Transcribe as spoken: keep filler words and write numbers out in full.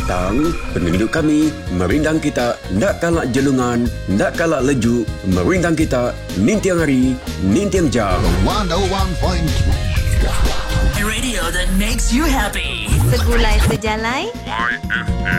petang, penduduk kami merindang kita nak kalak jelungan, nak kalak lejuk, merindang kita nintiang hari, nintiang jam. one oh one point three Radio that makes you happy. Segulai sejalai Y F M.